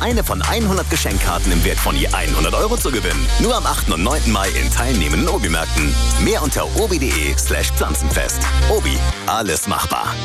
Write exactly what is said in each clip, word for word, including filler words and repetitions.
eine von hundert Geschenkkarten im Wert von je hundert Euro zu gewinnen. Nur am achten und neunten Mai in teilnehmenden Obi-Märkten. Mehr unter obi.de slash Pflanzenfest. Obi, alles machbar.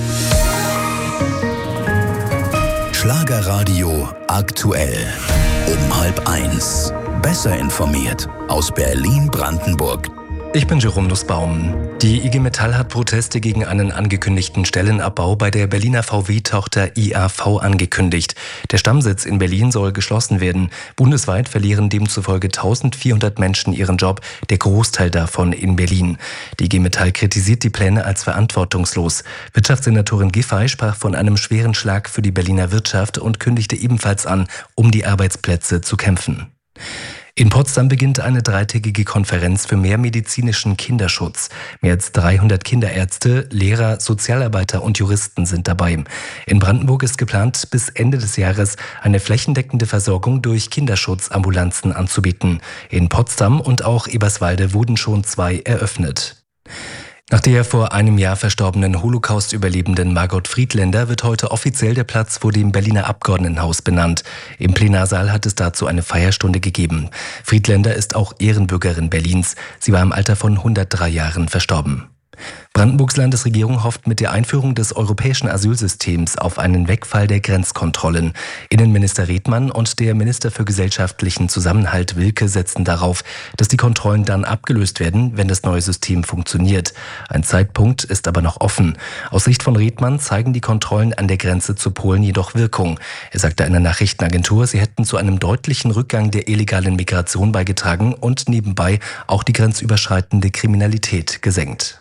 Schlagerradio aktuell. Um halb eins. Besser informiert aus Berlin-Brandenburg. Ich bin Jerome Nussbaum. Die I G Metall hat Proteste gegen einen angekündigten Stellenabbau bei der Berliner V W-Tochter I A V angekündigt. Der Stammsitz in Berlin soll geschlossen werden. Bundesweit verlieren demzufolge eintausendvierhundert Menschen ihren Job, der Großteil davon in Berlin. Die I G Metall kritisiert die Pläne als verantwortungslos. Wirtschaftssenatorin Giffey sprach von einem schweren Schlag für die Berliner Wirtschaft und kündigte ebenfalls an, um die Arbeitsplätze zu kämpfen. In Potsdam beginnt eine dreitägige Konferenz für mehr medizinischen Kinderschutz. Mehr als dreihundert Kinderärzte, Lehrer, Sozialarbeiter und Juristen sind dabei. In Brandenburg ist geplant, bis Ende des Jahres eine flächendeckende Versorgung durch Kinderschutzambulanzen anzubieten. In Potsdam und auch Eberswalde wurden schon zwei eröffnet. Nach der vor einem Jahr verstorbenen Holocaust-Überlebenden Margot Friedländer wird heute offiziell der Platz vor dem Berliner Abgeordnetenhaus benannt. Im Plenarsaal hat es dazu eine Feierstunde gegeben. Friedländer ist auch Ehrenbürgerin Berlins. Sie war im Alter von hundertdrei Jahren verstorben. Brandenburgs Landesregierung hofft mit der Einführung des europäischen Asylsystems auf einen Wegfall der Grenzkontrollen. Innenminister Redmann und der Minister für gesellschaftlichen Zusammenhalt Wilke setzen darauf, dass die Kontrollen dann abgelöst werden, wenn das neue System funktioniert. Ein Zeitpunkt ist aber noch offen. Aus Sicht von Redmann zeigen die Kontrollen an der Grenze zu Polen jedoch Wirkung. Er sagte einer Nachrichtenagentur, sie hätten zu einem deutlichen Rückgang der illegalen Migration beigetragen und nebenbei auch die grenzüberschreitende Kriminalität gesenkt.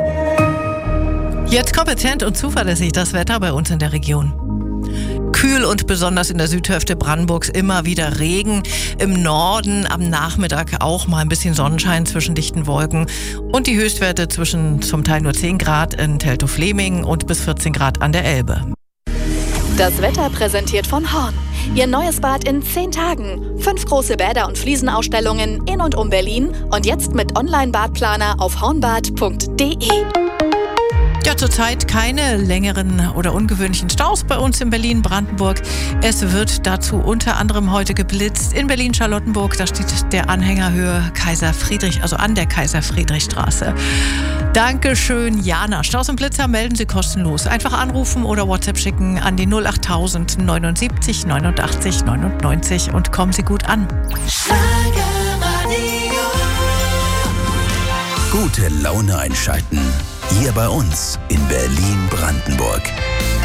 Jetzt kompetent und zuverlässig das Wetter bei uns in der Region. Kühl und besonders in der Südhälfte Brandenburgs immer wieder Regen. Im Norden am Nachmittag auch mal ein bisschen Sonnenschein zwischen dichten Wolken. Und die Höchstwerte zwischen zum Teil nur zehn Grad in Teltow-Fleming und bis vierzehn Grad an der Elbe. Das Wetter präsentiert von Horn. Ihr neues Bad in zehn Tagen. Fünf große Bäder und Fliesenausstellungen in und um Berlin. Und jetzt mit Online-Badplaner auf hornbad punkt de. Ja, zurzeit keine längeren oder ungewöhnlichen Staus bei uns in Berlin-Brandenburg. Es wird dazu unter anderem heute geblitzt in Berlin-Charlottenburg. Da steht der Anhängerhöhe Kaiser Friedrich, also an der Kaiser-Friedrich-Straße. Dankeschön, Jana. Staus und Blitzer melden Sie kostenlos. Einfach anrufen oder WhatsApp schicken an die null achttausend neunundsiebzig neunundachtzig neunundneunzig und kommen Sie gut an. Gute Laune einschalten. Hier bei uns in Berlin-Brandenburg.